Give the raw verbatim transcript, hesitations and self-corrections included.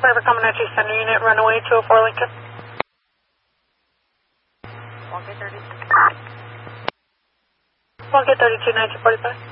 River coming at you, center unit, runaway two oh four Lincoln. one K thirty-two. one K thirty-two, nineteen forty-five.